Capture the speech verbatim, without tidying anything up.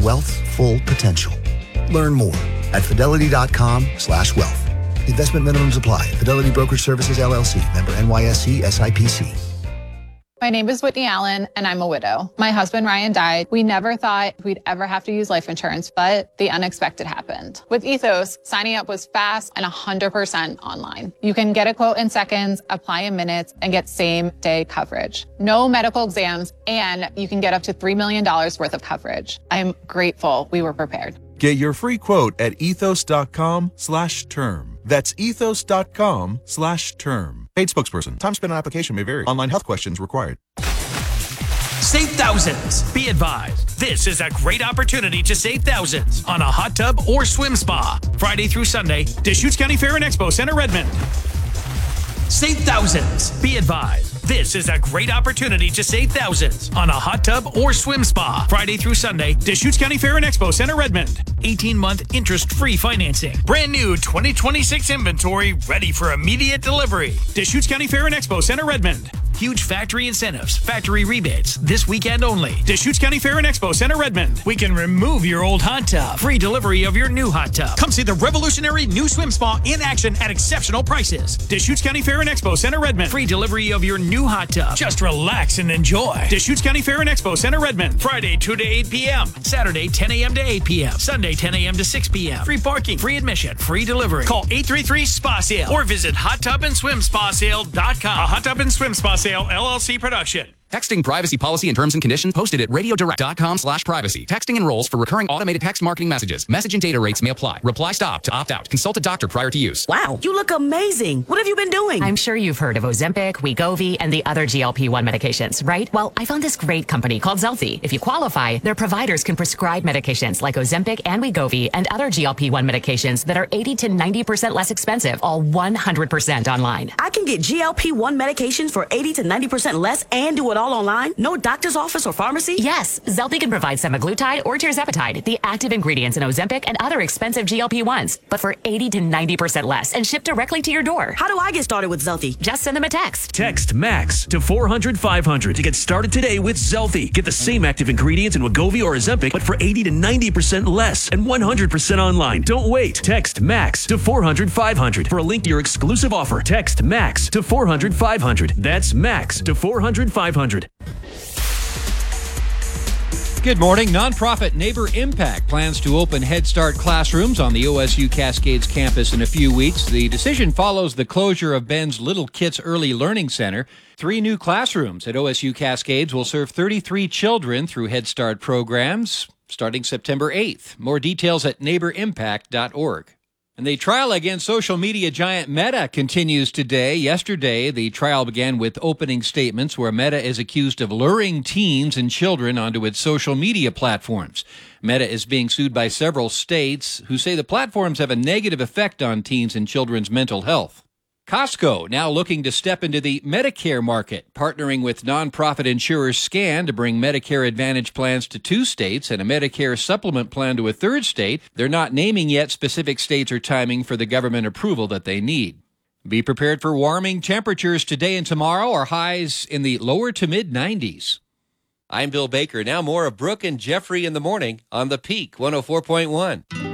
wealth's full potential. Learn more at fidelity.com slash wealth. Investment minimums apply. Fidelity Brokerage Services, L L C. Member N Y S E, S I P C. My name is Whitney Allen, and I'm a widow. My husband, Ryan, died. We never thought we'd ever have to use life insurance, but the unexpected happened. With Ethos, signing up was fast and one hundred percent online. You can get a quote in seconds, apply in minutes, and get same-day coverage. No medical exams, and you can get up to three million dollars worth of coverage. I'm grateful we were prepared. Get your free quote at ethos.com slash term. That's ethos.com slash term. Paid spokesperson. Time spent on application may vary. Online health questions required. Save thousands. Be advised, this is a great opportunity to save thousands on a hot tub or swim spa. Friday through Sunday, Deschutes County Fair and Expo Center, Redmond. Save thousands. Be advised, this is a great opportunity to save thousands on a hot tub or swim spa. Friday through Sunday, Deschutes County Fair and Expo Center, Redmond. eighteen-month interest-free financing. Brand new twenty twenty-six inventory ready for immediate delivery. Deschutes County Fair and Expo Center, Redmond. Huge factory incentives, factory rebates, this weekend only. Deschutes County Fair and Expo Center, Redmond. We can remove your old hot tub. Free delivery of your new hot tub. Come see the revolutionary new swim spa in action at exceptional prices. Deschutes County Fair and Expo Center, Redmond. Free delivery of your new hot tub. Just relax and enjoy. Deschutes County Fair and Expo Center, Redmond. Friday, two to eight p.m. Saturday, ten a.m. to eight p.m. Sunday, ten a.m. to six p.m. Free parking, free admission, free delivery. Call eight three three, S P A sale or visit hot tub and swim spa sale dot com. A Hot Tub and Swim Spa Sale L L C production. Texting privacy policy and terms and conditions posted at radiodirect.com slash privacy. Texting enrolls for recurring automated text marketing messages. Message and data rates may apply. Reply stop to opt out. Consult a doctor prior to use. Wow, you look amazing. What have you been doing? I'm sure you've heard of Ozempic, Wegovy, and the other G L P one medications, right? Well, I found this great company called Zelfie. If you qualify, their providers can prescribe medications like Ozempic and Wegovy and other G L P one medications that are eighty to ninety percent less expensive, all one hundred percent online. I can get G L P one medications for eighty to ninety percent less and do it all online? No doctor's office or pharmacy? Yes, Zelfie can provide semaglutide or tirzepatide, the active ingredients in Ozempic and other expensive G L P ones, but for eighty to ninety percent less and shipped directly to your door. How do I get started with Zelfie? Just send them a text. Text MAX to four hundred five hundred to get started today with Zelfie. Get the same active ingredients in Wegovy or Ozempic, but for eighty to ninety percent less and one hundred percent online. Don't wait. Text MAX to four hundred five hundred for a link to your exclusive offer. Text MAX to four hundred five hundred. That's MAX to four hundred five hundred. Good morning. Nonprofit Neighbor Impact plans to open Head Start classrooms on the O S U Cascades campus in a few weeks. The decision follows the closure of Ben's Little Kits Early Learning Center. Three new classrooms at O S U Cascades will serve thirty-three children through Head Start programs starting September eighth. More details at neighbor impact dot org. And the trial against social media giant Meta continues today. Yesterday, the trial began with opening statements where Meta is accused of luring teens and children onto its social media platforms. Meta is being sued by several states who say the platforms have a negative effect on teens and children's mental health. Costco now looking to step into the Medicare market, partnering with nonprofit insurer Scan to bring Medicare Advantage plans to two states and a Medicare supplement plan to a third state. They're not naming yet specific states or timing for the government approval that they need. Be prepared for warming temperatures today and tomorrow. Our highs in the lower to mid nineties. I'm Bill Baker. Now more of Brooke and Jeffrey in the morning on The Peak one oh four point one.